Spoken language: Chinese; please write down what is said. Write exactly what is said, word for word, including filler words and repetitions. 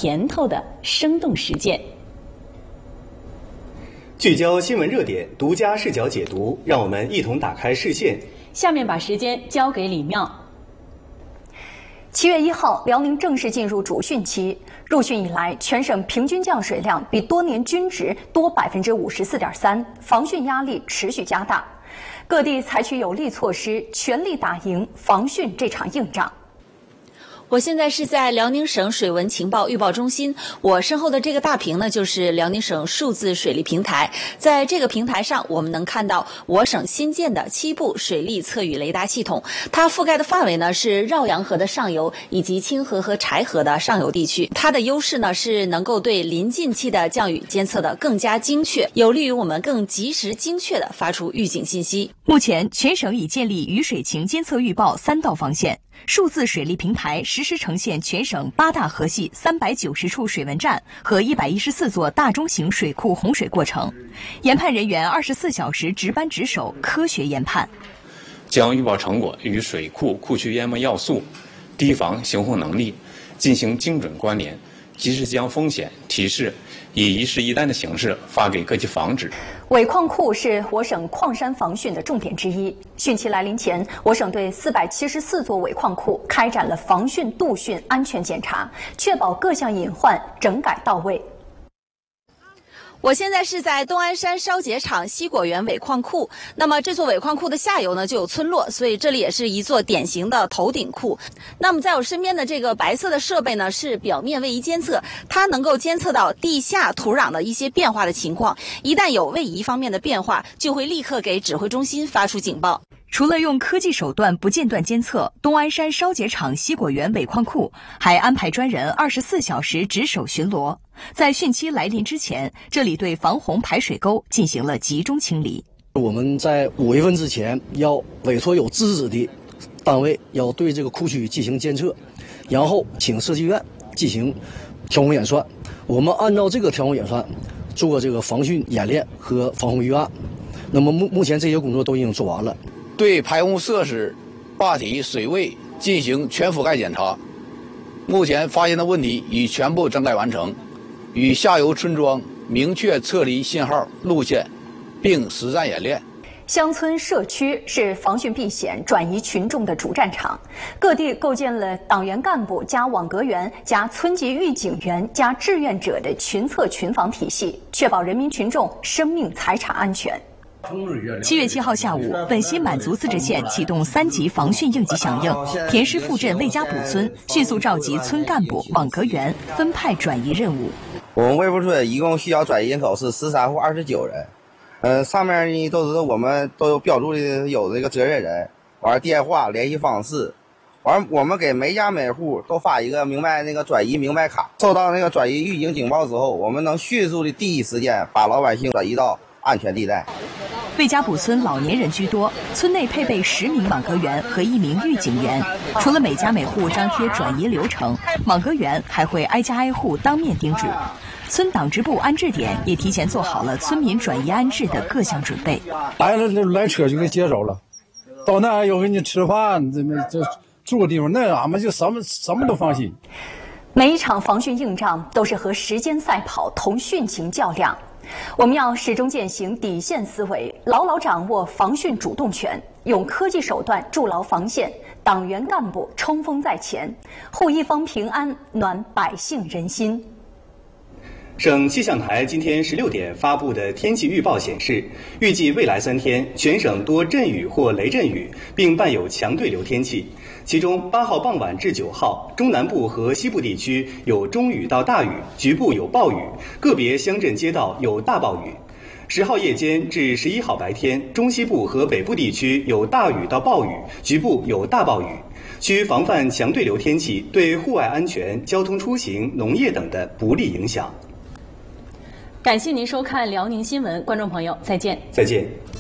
甜头的生动实践。 聚焦新闻热点，独家视角解读，让我们一同打开视线。 下面把时间交给李妙。 七月一号，辽宁正式进入主汛期。入汛以来，全省平均降水量比多年均值多百分之五十四点三，防汛压力持续加大。各地采取有力措施，全力打赢防汛这场硬仗。 我现在是在辽宁省水文情报预报中心，我身后的这个大屏呢，就是辽宁省数字水利平台。在这个平台上，我们能看到我省新建的七部水利测雨雷达系统，它覆盖的范围呢是绕阳河的上游以及清河和柴河的上游地区。它的优势呢是能够对临近期的降雨监测的更加精确，有利于我们更及时精确的发出预警信息。 目前，全省已建立雨水情监测预报三道防线。数字水利平台实时呈现全省八大河系三百九十处水文站和一百一十四座大中型水库洪水过程，研判人员二十四小时值班值守，科学研判， 将预报成果与水库库区淹没要素、堤防行洪能力进行精准关联，及时将风险提示以一事一单的形式发给各级防指。 尾矿库是我省矿山防汛的重点之一。汛期来临前，我省对四百七十四座尾矿库开展了防汛度汛安全检查，确保各项隐患整改到位。 我现在是在东安山烧结厂西果园尾矿库，那么这座尾矿库的下游呢就有村落，所以这里也是一座典型的头顶库。那么在我身边的这个白色的设备呢是表面位移监测，它能够监测到地下土壤的一些变化的情况，一旦有位移方面的变化，就会立刻给指挥中心发出警报。 除了用科技手段不间断监测，东安山烧结厂西果园尾矿库还安排专人二十四小时值守巡逻。在汛期来临之前，这里对防洪排水沟进行了集中清理。 我们在五月份之前要委托有资质的单位要对这个库区进行监测，然后请设计院进行调控演算。我们按照这个调控演算做这个防汛演练和防洪预案。那么目目前这些工作都已经做完了。 对排洪设施、坝体、水位进行全覆盖检查，目前发现的问题已全部整改完成，与下游村庄明确撤离信号路线，并实战演练。 乡村社区是防汛避险、转移群众的主战场，各地构建了党员干部加网格员加村级预警员加志愿者的群测群防体系，确保人民群众生命财产安全。 七月七号下午，本溪满族自治县启动三级防汛应急响应，田师附镇魏家堡村迅速召集村干部、网格员分派转移任务。 我们魏堡村一共需要转移人口是十三户二十九人，呃，上面呢都是我们都有标注的有这个责任人，完电话联系方式，完我们给每家每户都发一个明白那个转移明白卡，收到那个转移预警警报之后，我们能迅速的第一时间把老百姓转移到安全地带。 魏家堡村老年人居多，村内配备十名网格员和一名预警员。除了每家每户张贴转移流程，网格员还会挨家挨户当面叮嘱。村党支部安置点也提前做好了村民转移安置的各项准备。 来了来车就给接走了，到那又给你吃饭，这么这住个地方，那俺们就什么什么都放心。 每一场防汛硬仗都是和时间赛跑，同汛情较量。我们要始终践行底线思维，牢牢掌握防汛主动权，用科技手段筑牢防线，党员干部冲锋在前，护一方平安，暖百姓人心。 省气象台今天十六点发布的天气预报显示，预计未来三天全省多阵雨或雷阵雨，并伴有强对流天气。其中八号傍晚至九号，中南部和西部地区有中雨到大雨，局部有暴雨，个别乡镇街道有大暴雨。十号夜间至十一号白天，中西部和北部地区有大雨到暴雨，局部有大暴雨。需防范强对流天气对户外安全、交通出行、农业等的不利影响。 感谢您收看辽宁新闻，观众朋友，再见。 再见。